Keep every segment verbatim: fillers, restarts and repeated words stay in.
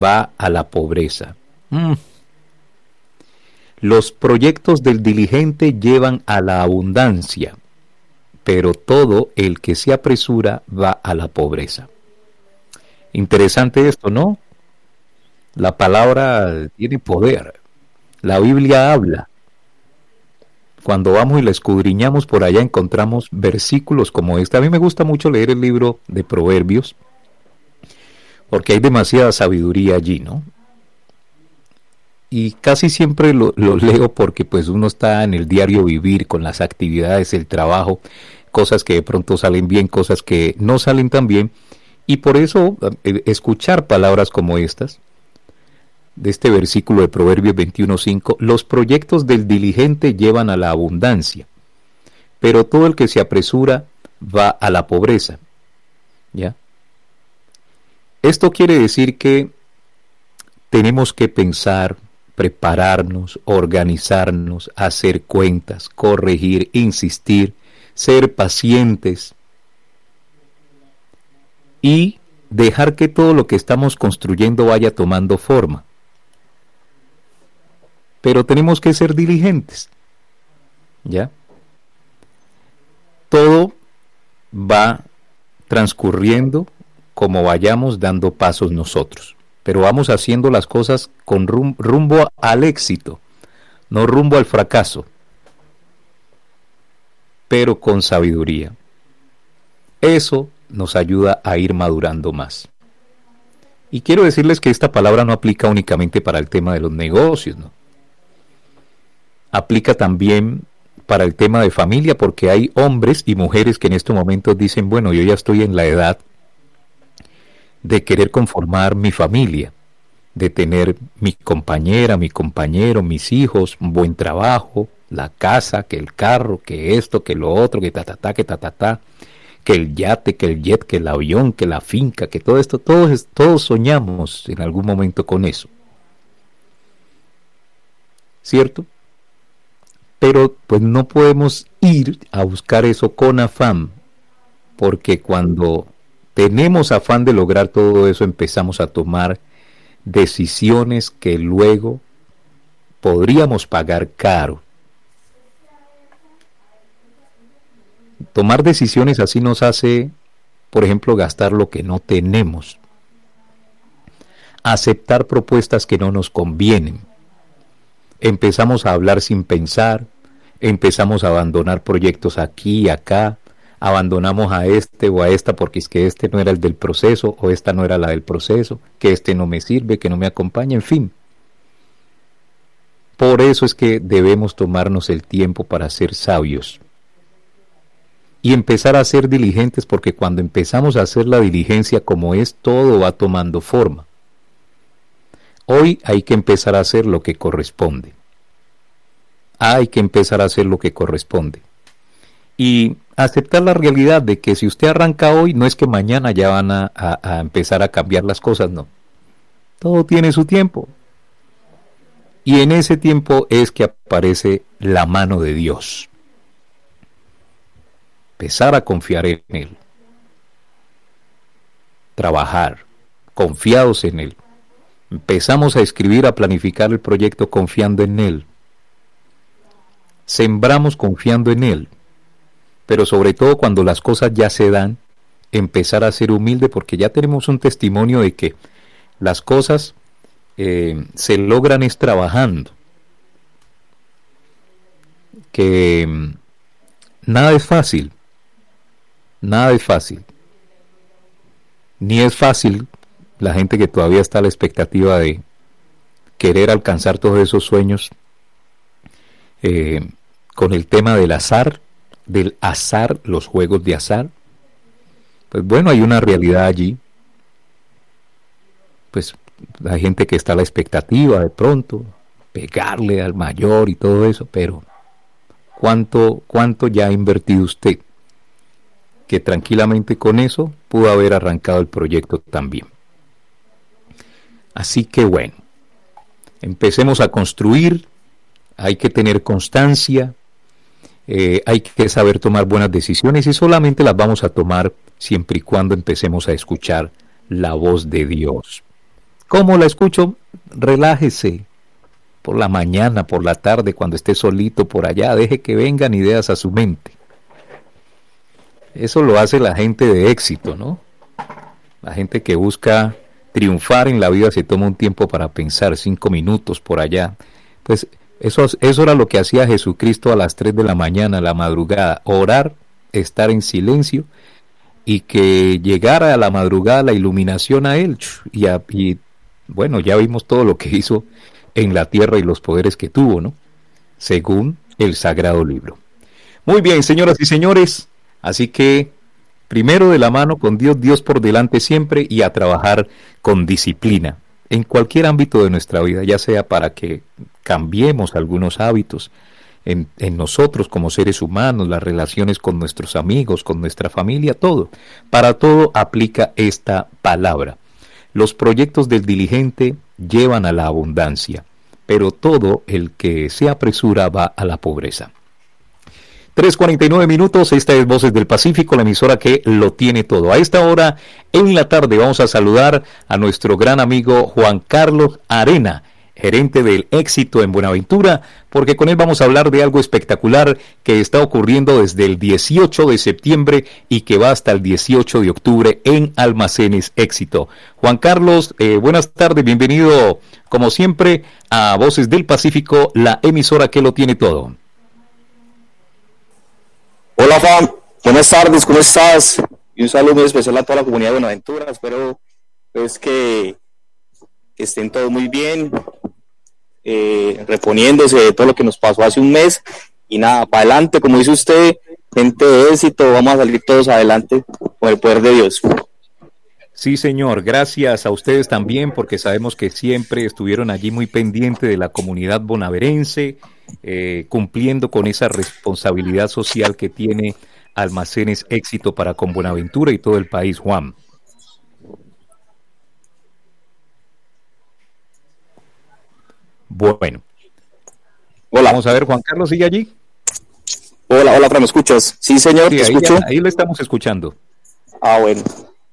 va a la pobreza. Mm. Los proyectos del diligente llevan a la abundancia, pero todo el que se apresura va a la pobreza. Interesante esto, ¿no? La palabra tiene poder. La Biblia habla. Cuando vamos y la escudriñamos por allá encontramos versículos como este. A mí me gusta mucho leer el libro de Proverbios porque hay demasiada sabiduría allí, ¿no? Y casi siempre lo, lo leo porque pues uno está en el diario vivir con las actividades, el trabajo, cosas que de pronto salen bien, cosas que no salen tan bien. Y por eso eh, escuchar palabras como estas, de este versículo de Proverbios veintiuno cinco, los proyectos del diligente llevan a la abundancia, pero todo el que se apresura va a la pobreza. ¿Ya? Esto quiere decir que tenemos que pensar, prepararnos, organizarnos, hacer cuentas, corregir, insistir, ser pacientes y dejar que todo lo que estamos construyendo vaya tomando forma. Pero tenemos que ser diligentes, ¿ya? Todo va transcurriendo como vayamos dando pasos nosotros, pero vamos haciendo las cosas con rum- rumbo al éxito, no rumbo al fracaso, pero con sabiduría. Eso nos ayuda a ir madurando más. Y quiero decirles que esta palabra no aplica únicamente para el tema de los negocios, ¿no? Aplica también para el tema de familia, porque hay hombres y mujeres que en estos momentos dicen, bueno, yo ya estoy en la edad de querer conformar mi familia, de tener mi compañera, mi compañero, mis hijos, un buen trabajo, la casa, que el carro, que esto, que lo otro, que ta ta ta, que ta ta ta, que el yate, que el jet, que el avión, que la finca, que todo esto, todos, todos soñamos en algún momento con eso. ¿Cierto? Pero pues no podemos ir a buscar eso con afán, porque cuando tenemos afán de lograr todo eso empezamos a tomar decisiones que luego podríamos pagar caro. Tomar decisiones así nos hace, por ejemplo, gastar lo que no tenemos, aceptar propuestas que no nos convienen. Empezamos a hablar sin pensar, empezamos a abandonar proyectos aquí y acá, abandonamos a este o a esta porque es que este no era el del proceso o esta no era la del proceso, que este no me sirve, que no me acompaña, en fin. Por eso es que debemos tomarnos el tiempo para ser sabios y empezar a ser diligentes, porque cuando empezamos a hacer la diligencia como es, todo va tomando forma. Hoy hay que empezar a hacer lo que corresponde. Hay que empezar a hacer lo que corresponde. Y aceptar la realidad de que si usted arranca hoy, no es que mañana ya van a, a, a empezar a cambiar las cosas, no. Todo tiene su tiempo. Y en ese tiempo es que aparece la mano de Dios. Empezar a confiar en Él. Trabajar confiados en Él. Empezamos a escribir, a planificar el proyecto confiando en Él. Sembramos confiando en Él. Pero sobre todo cuando las cosas ya se dan, empezar a ser humilde, porque ya tenemos un testimonio de que las cosas eh, se logran es trabajando. Que eh, nada es fácil. Nada es fácil. Ni es fácil la gente que todavía está a la expectativa de querer alcanzar todos esos sueños eh, con el tema del azar, del azar, los juegos de azar. Pues bueno, hay una realidad allí. Pues hay gente que está a la expectativa de pronto, pegarle al mayor y todo eso, pero ¿cuánto, cuánto ya ha invertido usted? Que tranquilamente con eso pudo haber arrancado el proyecto también. Así que bueno, empecemos a construir, hay que tener constancia, eh, hay que saber tomar buenas decisiones y solamente las vamos a tomar siempre y cuando empecemos a escuchar la voz de Dios. ¿Cómo la escucho? Relájese. Por la mañana, por la tarde, cuando esté solito por allá, deje que vengan ideas a su mente. Eso lo hace la gente de éxito, ¿no? La gente que busca triunfar en la vida se toma un tiempo para pensar, cinco minutos por allá. Pues eso, eso era lo que hacía Jesucristo a las tres de la mañana, a la madrugada, orar, estar en silencio y que llegara a la madrugada la iluminación a él. Y, a, y bueno, ya vimos todo lo que hizo en la tierra y los poderes que tuvo, ¿no? Según el Sagrado Libro. Muy bien, señoras y señores, así que primero de la mano con Dios, Dios por delante siempre, y a trabajar con disciplina en cualquier ámbito de nuestra vida, ya sea para que cambiemos algunos hábitos en, en nosotros como seres humanos, las relaciones con nuestros amigos, con nuestra familia, todo. Para todo aplica esta palabra. Los proyectos del diligente llevan a la abundancia, pero todo el que se apresura va a la pobreza. tres cuarenta y nueve minutos, esta es Voces del Pacífico, la emisora que lo tiene todo. A esta hora, en la tarde, vamos a saludar a nuestro gran amigo Juan Carlos Arena, gerente del Éxito en Buenaventura, porque con él vamos a hablar de algo espectacular que está ocurriendo desde el dieciocho de septiembre y que va hasta el dieciocho de octubre en Almacenes Éxito. Juan Carlos, eh, buenas tardes, bienvenido como siempre a Voces del Pacífico, la emisora que lo tiene todo. Hola Juan, buenas tardes, ¿cómo estás? Y un saludo muy especial a toda la comunidad de Buenaventura. Espero pues que, que estén todos muy bien, eh, reponiéndose de todo lo que nos pasó hace un mes. Y nada, para adelante, como dice usted, gente de éxito, vamos a salir todos adelante con el poder de Dios. Sí, señor, gracias a ustedes también, porque sabemos que siempre estuvieron allí muy pendientes de la comunidad bonaverense, eh, cumpliendo con esa responsabilidad social que tiene Almacenes Éxito para con Buenaventura y todo el país, Juan. Bueno. Hola. Vamos a ver, Juan Carlos, ¿sigue allí? Hola, hola, ¿me escuchas? Sí, señor, sí, te ahí escucho. Ya, ahí lo estamos escuchando. Ah, bueno.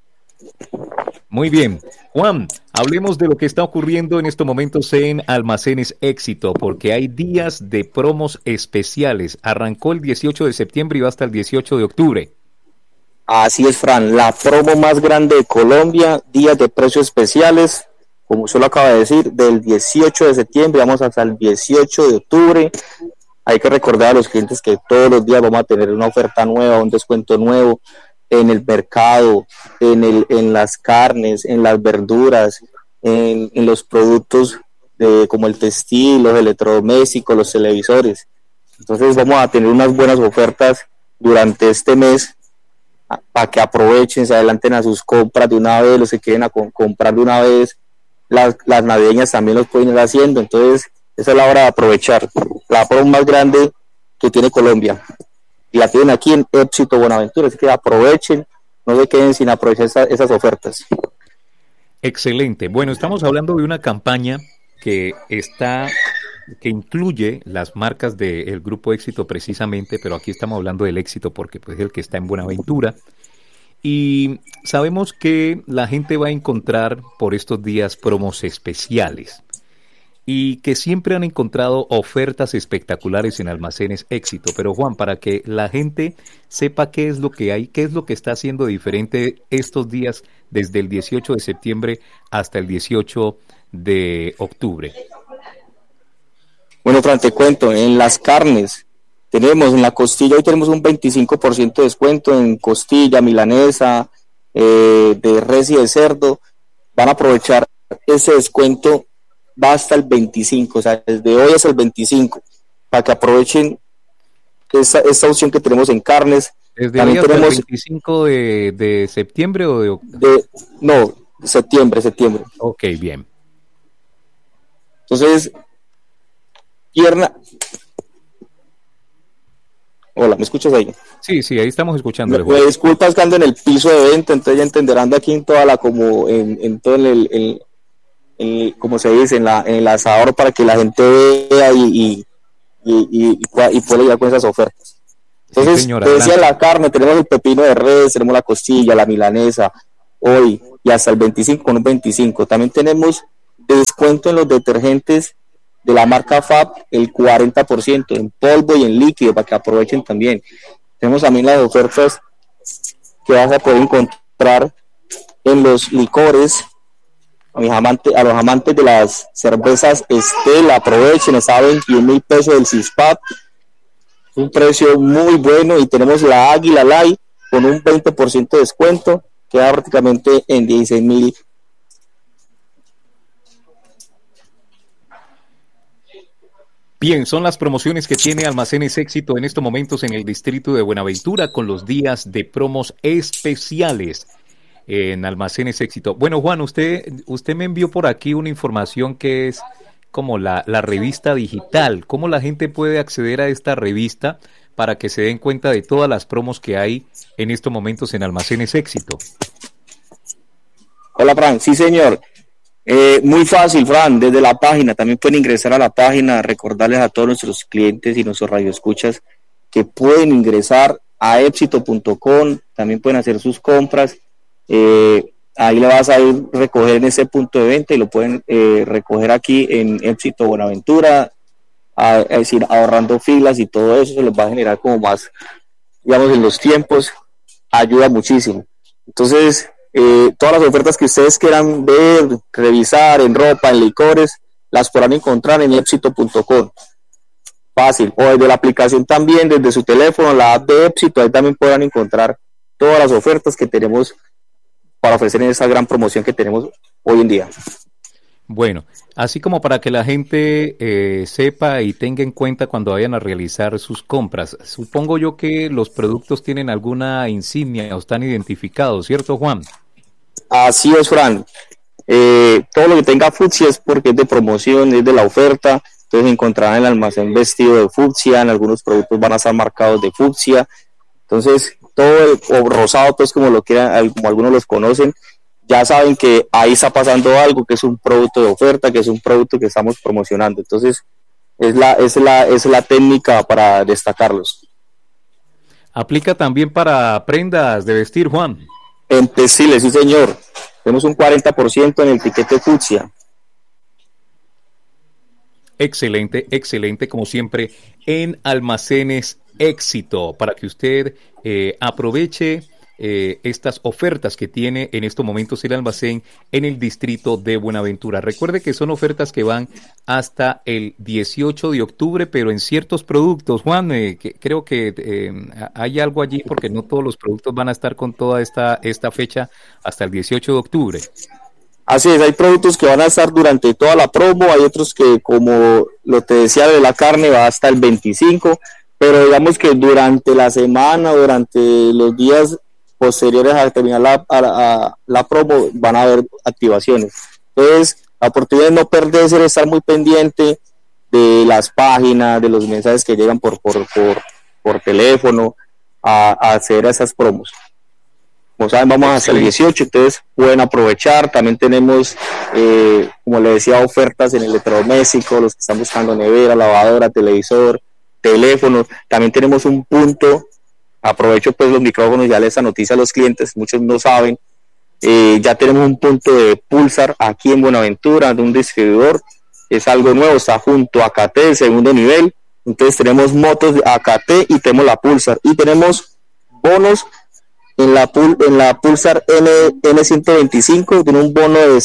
Muy bien. Juan, hablemos de lo que está ocurriendo en estos momentos en Almacenes Éxito, porque hay días de promos especiales. Arrancó el dieciocho de septiembre y va hasta el dieciocho de octubre. Así es, Fran, la promo más grande de Colombia, días de precios especiales, como usted lo acaba de decir, del dieciocho de septiembre vamos hasta el dieciocho de octubre. Hay que recordar a los clientes que todos los días vamos a tener una oferta nueva, un descuento nuevo en el mercado, en el, en las carnes, en las verduras, en, en los productos de, como el textil, los electrodomésticos, los televisores. Entonces vamos a tener unas buenas ofertas durante este mes para que aprovechen, se adelanten a sus compras de una vez, los que quieren a com- comprar de una vez, las, las navideñas también los pueden ir haciendo. Entonces esa es la hora de aprovechar la promo más grande que tiene Colombia. Y la tienen aquí en Éxito Buenaventura, así que aprovechen, no se queden sin aprovechar esa, esas ofertas. Excelente. Bueno, estamos hablando de una campaña que está, que incluye las marcas del Grupo Éxito precisamente, pero aquí estamos hablando del Éxito porque pues, es el que está en Buenaventura. Y sabemos que la gente va a encontrar por estos días promos especiales y que siempre han encontrado ofertas espectaculares en Almacenes Éxito. Pero Juan, para que la gente sepa qué es lo que hay, qué es lo que está haciendo diferente estos días desde el dieciocho de septiembre hasta el dieciocho de octubre. Bueno, Fran, te cuento, en las carnes tenemos, en la costilla hoy tenemos un veinticinco por ciento de descuento en costilla, milanesa, eh, de res y de cerdo. Van a aprovechar ese descuento, va hasta el veinticinco, o sea, desde hoy hasta el veinticinco, para que aprovechen esta, esta opción que tenemos en carnes. ¿Desde hoy hasta el veinticinco de, de septiembre o de octubre? De, no, septiembre, septiembre. Ok, bien. Entonces, pierna... Hola, ¿me escuchas ahí? Sí, sí, ahí estamos escuchando. Me, me disculpas que ando en el piso de venta, entonces ya entenderán de aquí en toda la, como en, en todo el, el, el, como se dice, en, la, en el asador para que la gente vea y, y, y, y, y, pueda, y pueda llegar con esas ofertas. Entonces, sí, señora, te decía la carne, tenemos el pepino de res, tenemos la costilla, la milanesa, hoy, y y hasta el veinticinco con un veinticinco. También tenemos descuento en los detergentes de la marca Fab, el cuarenta por ciento en polvo y en líquido, para que aprovechen también. Tenemos también las ofertas que vas a poder encontrar en los licores. A, mis amantes, a los amantes de las cervezas Estela, aprovechen, está a veintiún mil pesos el Cispat, un precio muy bueno. Y tenemos la Águila Light con un veinte por ciento de descuento, queda prácticamente en dieciséis mil. Bien, son las promociones que tiene Almacenes Éxito en estos momentos en el distrito de Buenaventura con los días de promos especiales en Almacenes Éxito. Bueno, Juan, usted usted me envió por aquí una información que es como la, la revista digital. ¿Cómo la gente puede acceder a esta revista para que se den cuenta de todas las promos que hay en estos momentos en Almacenes Éxito? Hola, Fran. Sí, señor. Eh, muy fácil, Fran, desde la página. También pueden ingresar a la página, recordarles a todos nuestros clientes y nuestros radioescuchas que pueden ingresar a éxito punto com, también pueden hacer sus compras. Eh, ahí le vas a ir a recoger en ese punto de venta y lo pueden eh, recoger aquí en Éxito Buenaventura, a, es decir, ahorrando filas y todo eso. Se les va a generar como más, digamos, en los tiempos, ayuda muchísimo. Entonces, eh, todas las ofertas que ustedes quieran ver, revisar en ropa, en licores, las podrán encontrar en éxito punto com. Fácil. O desde la aplicación también, desde su teléfono, la app de Éxito, ahí también podrán encontrar todas las ofertas que tenemos para ofrecer en esa gran promoción que tenemos hoy en día. Bueno, así como para que la gente eh, sepa y tenga en cuenta cuando vayan a realizar sus compras, supongo yo que los productos tienen alguna insignia o están identificados, ¿cierto, Juan? Así es, Fran. Eh, todo lo que tenga fucsia es porque es de promoción, es de la oferta. Entonces encontrarán el almacén vestido de fucsia, en algunos productos van a estar marcados de fucsia. Entonces, todo el o rosado, pues como lo quieran, como algunos los conocen, ya saben que ahí está pasando algo, que es un producto de oferta, que es un producto que estamos promocionando. Entonces, es la, es la, es la técnica para destacarlos. ¿Aplica también para prendas de vestir, Juan? En textiles, sí, señor. Tenemos un cuarenta por ciento en el tiquete fucsia. Excelente, excelente, como siempre, en Almacenes Éxito, para que usted eh, aproveche eh, estas ofertas que tiene en estos momentos el almacén en el distrito de Buenaventura. Recuerde que son ofertas que van hasta el dieciocho de octubre, pero en ciertos productos, Juan, eh, que, creo que eh, hay algo allí porque no todos los productos van a estar con toda esta, esta fecha hasta el dieciocho de octubre. Así es, hay productos que van a estar durante toda la promo, hay otros que, como lo te decía de la carne, va hasta el veinticinco, pero digamos que durante la semana, durante los días posteriores a terminar la, a, a, la promo, van a haber activaciones. Entonces, la oportunidad de no perderse, de estar muy pendiente de las páginas, de los mensajes que llegan por, por, por, por teléfono, a, a acceder a esas promos. Como saben, vamos hasta el dieciocho, entonces pueden aprovechar. También tenemos, eh, como les decía, ofertas en electrodoméstico, los que están buscando nevera, lavadora, televisor, teléfono. También tenemos un punto, aprovecho pues los micrófonos, ya les noticia a los clientes, muchos no saben, eh, ya tenemos un punto de Pulsar aquí en Buenaventura, de un distribuidor, es algo nuevo, está junto a K T, el segundo nivel. Entonces tenemos motos de A K T y tenemos la Pulsar, y tenemos bonos en la en la Pulsar N, N ciento veinticinco, tiene un bono de,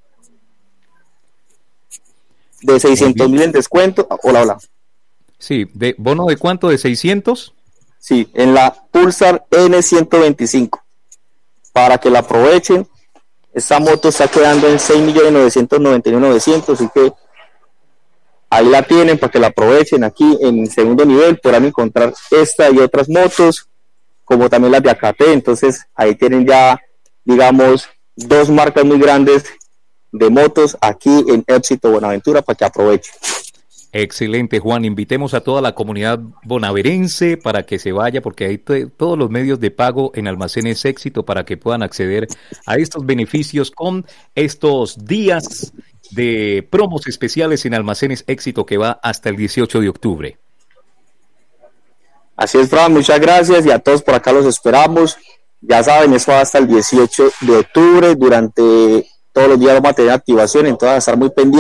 de seiscientos mil en descuento. Hola, hola. Sí, de bono de cuánto, de seiscientos. Sí, en la Pulsar N ciento veinticinco, para que la aprovechen. Esta moto está quedando en seis millones novecientos noventa y uno mil novecientos, así que ahí la tienen para que la aprovechen. Aquí en segundo nivel podrán encontrar esta y otras motos, como también las de A K T. Entonces ahí tienen ya, digamos, dos marcas muy grandes de motos aquí en Éxito Buenaventura para que aprovechen. Excelente, Juan. Invitemos a toda la comunidad bonaverense para que se vaya, porque hay t- todos los medios de pago en Almacenes Éxito para que puedan acceder a estos beneficios con estos días de promos especiales en Almacenes Éxito que va hasta el dieciocho de octubre. Así es, Fran, muchas gracias, y a todos por acá los esperamos. Ya saben, eso va hasta el dieciocho de octubre, durante todos los días vamos a tener activación, entonces a estar muy pendientes.